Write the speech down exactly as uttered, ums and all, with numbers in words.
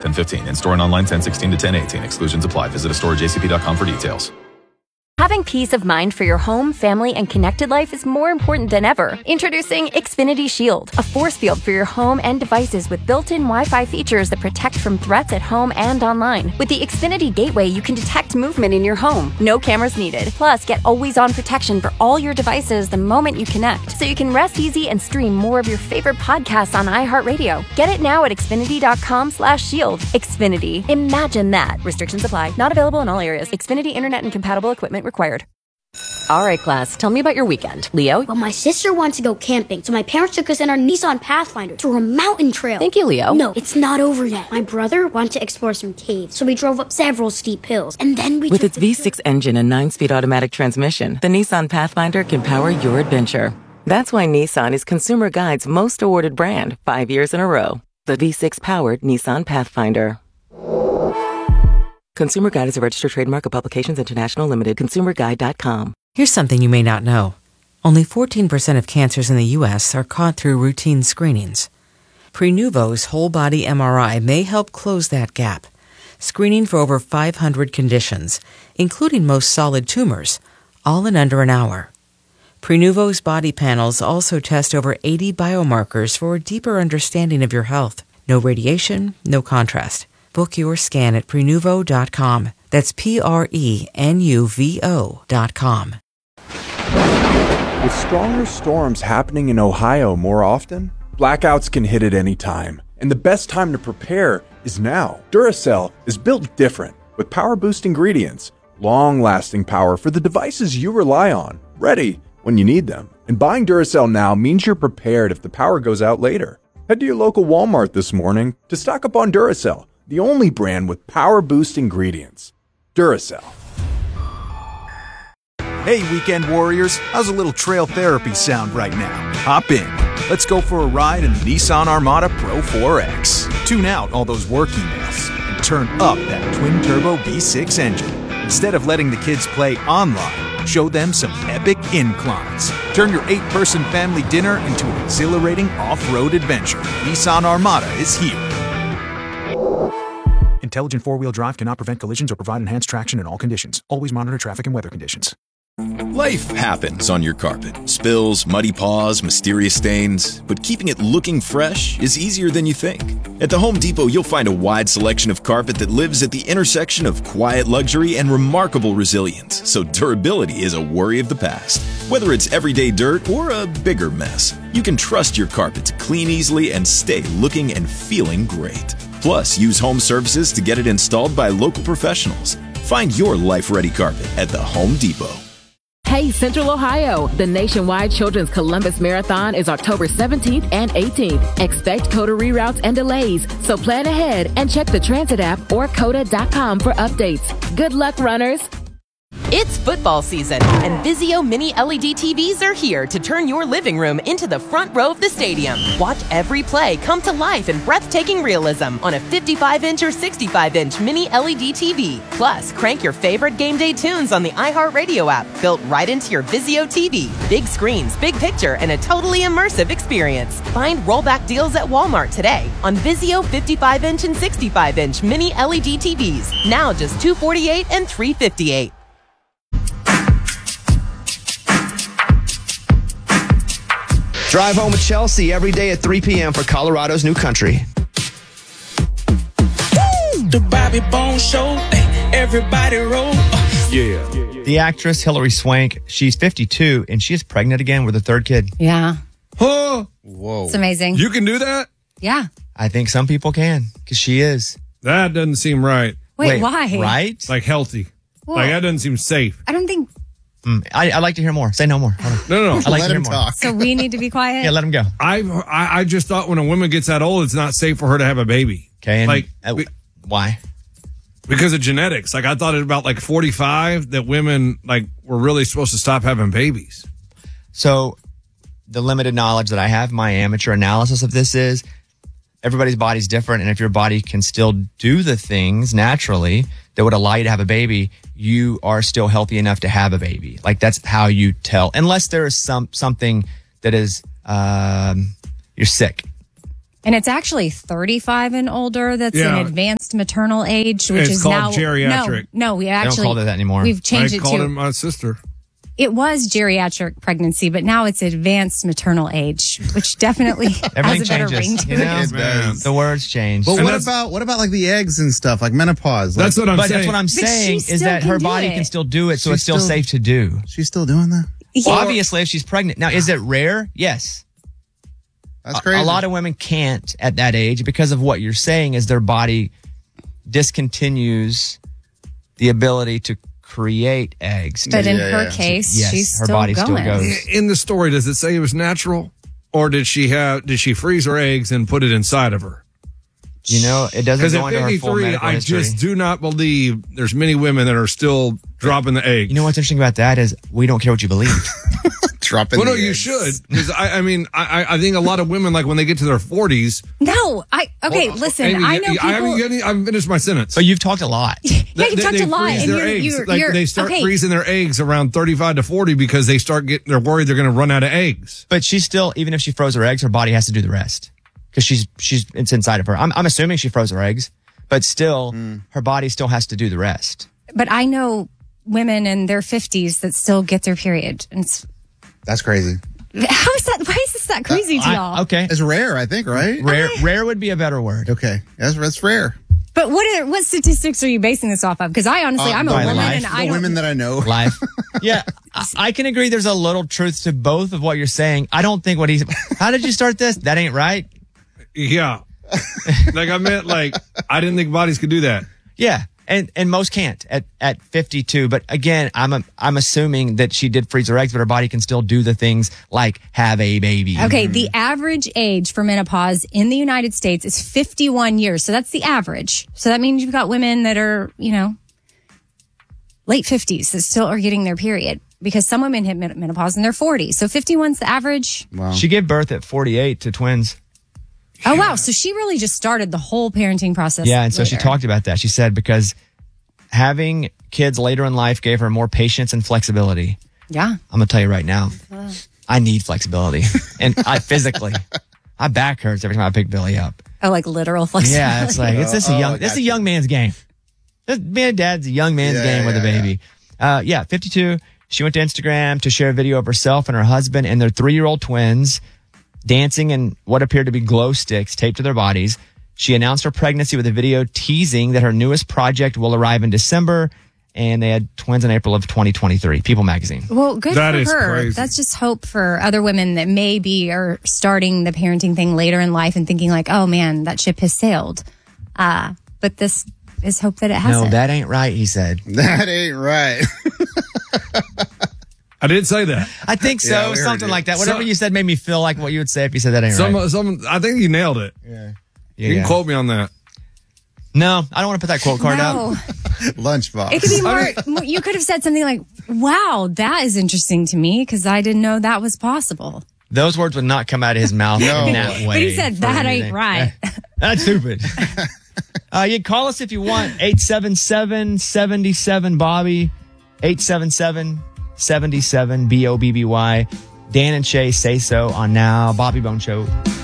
ten fifteen. In store and online ten sixteen to ten eighteen. Exclusions apply. Visit a store at j c p dot com for details. Having peace of mind for your home, family, and connected life is more important than ever. Introducing Xfinity Shield, a force field for your home and devices with built-in Wi-Fi features that protect from threats at home and online. With the Xfinity Gateway, you can detect movement in your home. No cameras needed. Plus, get always-on protection for all your devices the moment you connect, so you can rest easy and stream more of your favorite podcasts on iHeartRadio. Get it now at xfinity.com slash shield. Xfinity. Imagine that. Restrictions apply. Not available in all areas. Xfinity Internet and compatible equipment required. All right, class, tell me about your weekend. Leo? Well, my sister wants to go camping, so my parents took us in our Nissan Pathfinder through a mountain trail. Thank you, Leo. No, it's not over yet. My brother wanted to explore some caves, so we drove up several steep hills, and then we... With its V six engine and nine-speed automatic transmission, the Nissan Pathfinder can power your adventure. That's why Nissan is Consumer Guide's most awarded brand five years in a row. The V six-powered Nissan Pathfinder. Consumer Guide is a registered trademark of Publications International Limited. consumer guide dot com. Here's something you may not know. Only fourteen percent of cancers in the U S are caught through routine screenings. Prenuvo's whole-body M R I may help close that gap, screening for over five hundred conditions, including most solid tumors, all in under an hour. Prenuvo's body panels also test over eighty biomarkers for a deeper understanding of your health. No radiation, no contrast. Book your scan at prenuvo dot com. That's P R E N U V O dot com. With stronger storms happening in Ohio more often, blackouts can hit at any time. And the best time to prepare is now. Duracell is built different, with power-boost ingredients, long-lasting power for the devices you rely on, ready when you need them. And buying Duracell now means you're prepared if the power goes out later. Head to your local Walmart this morning to stock up on Duracell, the only brand with power boost ingredients. Duracell. Hey, weekend warriors, how's a little trail therapy sound right now? Hop in. Let's go for a ride in the Nissan Armada Pro four X. Tune out all those work emails and turn up that twin-turbo V six engine. Instead of letting the kids play online, show them some epic inclines. Turn your eight-person family dinner into an exhilarating off-road adventure. Nissan Armada is here. Intelligent four-wheel drive cannot prevent collisions or provide enhanced traction in all conditions. Always monitor traffic and weather conditions. Life happens on your carpet. Spills, muddy paws, mysterious stains. But keeping it looking fresh is easier than you think. At the Home Depot, you'll find a wide selection of carpet that lives at the intersection of quiet luxury and remarkable resilience. So durability is a worry of the past. Whether it's everyday dirt or a bigger mess, you can trust your carpet to clean easily and stay looking and feeling great. Plus, use home services to get it installed by local professionals. Find your life-ready carpet at the Home Depot. Hey, Central Ohio! The nationwide Children's Columbus Marathon is October seventeenth and eighteenth. Expect COTA reroutes and delays, so plan ahead and check the Transit app or coda dot com for updates. Good luck, runners! It's football season, and Vizio Mini L E D T Vs are here to turn your living room into the front row of the stadium. Watch every play come to life in breathtaking realism on a fifty-five inch or sixty-five inch Mini L E D T V. Plus, crank your favorite game day tunes on the iHeartRadio app, built right into your Vizio T V. Big screens, big picture, and a totally immersive experience. Find rollback deals at Walmart today on Vizio fifty-five inch and sixty-five inch Mini L E D T Vs. Now just two hundred forty-eight dollars and three hundred fifty-eight dollars. Drive home with Chelsea every day at three p.m. for Colorado's New Country. The Bobby Bones Show, everybody roll. Yeah. The actress Hilary Swank, she's fifty-two, and she is pregnant again with a third kid. Yeah. Oh, whoa. It's amazing. You can do that? Yeah. I think some people can, because she is. That doesn't seem right. Wait, Wait why? Right? Like healthy. Well, like that doesn't seem safe. I don't think... Mm, I, I'd like to hear more. Say no more. No, no, no. I'd like to hear more. So we need to be quiet? Yeah, let him go. I, I I just thought when a woman gets that old, it's not safe for her to have a baby. Okay. And, like, uh, why? Because of genetics. Like I thought at about like forty-five that women like were really supposed to stop having babies. So the limited knowledge that I have, my amateur analysis of this is everybody's body's different. And if your body can still do the things naturally that would allow you to have a baby, you are still healthy enough to have a baby. Like that's how you tell, unless there is some something that is, um, you're sick. And it's actually thirty-five and older. That's Yeah. an advanced maternal age, which It's is called now geriatric. No, no, we They actually don't call it that anymore. We've changed I it called to him my sister. it was geriatric pregnancy, but now it's advanced maternal age, which definitely Everything has a better changes. ring to You it. know? It does. The words change. But And what that's- about what about like the eggs and stuff, like menopause? Like, That's what I'm but saying. that's what I'm But she saying is still that can her do body it. can still do it, so She's it's still, still- safe to do. she's still doing that. Yeah. Obviously, if she's pregnant. Now, is it rare? Yes. That's A- crazy. A lot of women can't at that age because of what you're saying is their body discontinues the ability to create eggs. But in Yeah, her yeah. case, Yes, she's her still body going. still goes. In the story, does it say it was natural, or did she have? Did she freeze her eggs and put it inside of her? You know, it doesn't Because go at into her full fifty-three, medical I history. just do not believe there's many women that are still dropping the egg. You know what's interesting about that is we don't care what you believe. Dropping Well, no, the you eggs. should. Because I, I mean, I, I- I think a lot of women, like when they get to their forties. No, I okay. listen, Amy, I know I people. haven't, yet- I haven't finished my sentence. But you've talked a lot. yeah, you They- talked they a lot, freeze and their you're, eggs. you're, like you're they start okay. freezing their eggs around thirty-five to forty because they start getting. They're worried they're going to run out of eggs. But she's still, even if she froze her eggs, her body has to do the rest because she's she's it's inside of her. I'm I'm assuming she froze her eggs, but still, her body still has to do the rest. But I know women in their fifties that still get their period. And it's, That's crazy. how is that? Why is this that crazy to I- y'all? okay, It's rare, I think, right? rare rare would be a better word. Okay, that's that's rare. But what are, what statistics are you basing this off of? Because I honestly, Uh, I'm a by woman, life. and The I don't. women that I know. Life. Yeah, I, I can agree. There's a little truth to both of what you're saying. I don't think what he's. How did you start this? That ain't right. Yeah, like I meant, like I didn't think bodies could do that. Yeah, and and most can't at at fifty-two. But again, I'm a, I'm assuming that she did freeze her eggs, but her body can still do the things like have a baby. Okay, the average age for menopause in the United States is fifty-one years. So that's the average. So that means you've got women that are, you know, late fifties that still are getting their period because some women hit men- menopause in their forties. So fifty-one's the average. Wow. She gave birth at forty-eight to twins. Oh, wow. So she really just started the whole parenting process. Yeah, and so she later. talked about that. She said because having kids later in life gave her more patience and flexibility. Yeah. I'm gonna tell you right now, I need flexibility, and I physically, my back hurts every time I pick Billy up. Oh, like literal flexibility. Yeah, it's like it's this a Oh, young, I this got a you. young man's game. This being a dad's a young man's Yeah, game with a yeah, baby. Uh, yeah, fifty-two. She went to Instagram to share a video of herself and her husband and their three-year-old twins dancing in what appeared to be glow sticks taped to their bodies. She announced her pregnancy with a video teasing that her newest project will arrive in December, and they had twins in April of twenty twenty-three. People magazine. Well, good That for is her. crazy. That's just hope for other women that maybe are starting the parenting thing later in life and thinking like, oh man, that ship has sailed. Uh, but this is hope that it hasn't. No, that ain't right, he said. That ain't right. I did say that. I think so, Yeah, we heard something it. like that. Whatever So- you said made me feel like what you would say if you said that ain't Some, right. some. I think you nailed it. Yeah. Yeah, you yeah. can quote me on that. No, I don't want to put that quote card out. No. Lunchbox. It could be more, more- you could have said something like, wow, that is interesting to me because I didn't know that was possible. Those words would not come out of his mouth No. in that way. But he said, for that ain't anything. right. That's stupid. uh, you can call us if you want. eight seven seven, seven seven, Bobby. eight seven seven, seven seven, B O B B Y. Dan and Shay say so on Now. Bobby Bone Show.